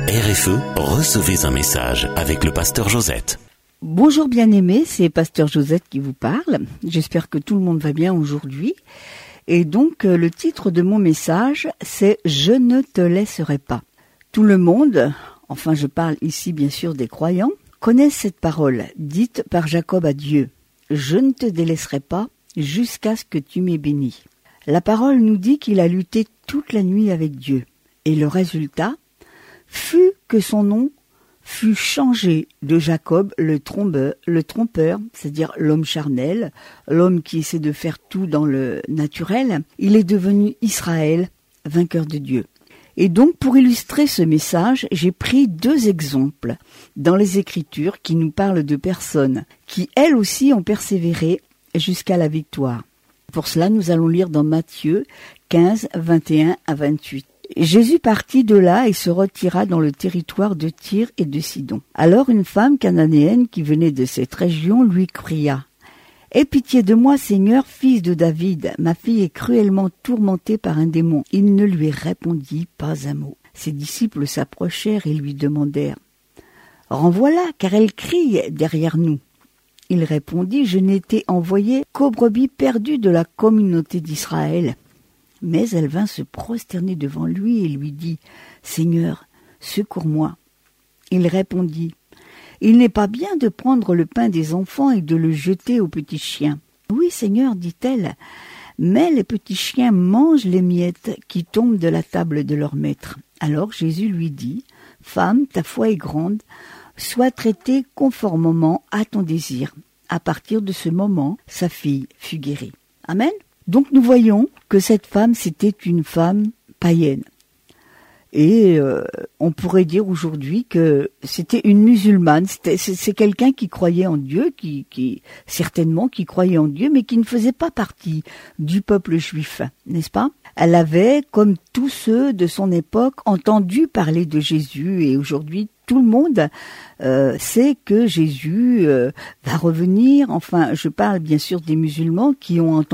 RFE, recevez un message avec le pasteur Josette. Bonjour bien-aimés, c'est pasteur Josette qui vous parle. J'espère que tout le monde va bien aujourd'hui. Et donc, le titre de mon message, c'est « Je ne te laisserai pas ». Tout le monde, enfin je parle ici bien sûr des croyants, connaissent cette parole dite par Jacob à Dieu. « Je ne te délaisserai pas jusqu'à ce que tu m'aies béni ». La parole nous dit qu'il a lutté toute la nuit avec Dieu. Et le résultat fut que son nom fut changé de Jacob, le trompeur, c'est-à-dire l'homme charnel, l'homme qui essaie de faire tout dans le naturel. Il est devenu Israël, vainqueur de Dieu. Et donc, pour illustrer ce message, j'ai pris 2 exemples dans les Écritures qui nous parlent de personnes qui, elles aussi, ont persévéré jusqu'à la victoire. Pour cela, nous allons lire dans Matthieu 15, 21 à 28. Jésus partit de là et se retira dans le territoire de Tyr et de Sidon. Alors une femme cananéenne qui venait de cette région lui cria « Aie pitié de moi, Seigneur, fils de David, ma fille est cruellement tourmentée par un démon. » Il ne lui répondit pas un mot. Ses disciples s'approchèrent et lui demandèrent « Renvoie-la, car elle crie derrière nous. » Il répondit « Je n'ai été envoyé qu'aux brebis perdues de la communauté d'Israël. » Mais elle vint se prosterner devant lui et lui dit « Seigneur, secours-moi. » Il répondit « Il n'est pas bien de prendre le pain des enfants et de le jeter aux petits chiens. »« Oui, Seigneur, dit-elle, mais les petits chiens mangent les miettes qui tombent de la table de leur maître. » Alors Jésus lui dit « Femme, ta foi est grande, sois traitée conformément à ton désir. » À partir de ce moment, sa fille fut guérie. Amen. Donc nous voyons que cette femme, c'était une femme païenne. Et on pourrait dire aujourd'hui que c'était une musulmane. C'est quelqu'un qui croyait en Dieu, qui certainement qui croyait en Dieu, mais qui ne faisait pas partie du peuple juif, n'est-ce pas? Elle avait, comme tous ceux de son époque, entendu parler de Jésus. Et aujourd'hui, tout le monde sait que Jésus va revenir. Enfin, je parle bien sûr des musulmans qui ont entendu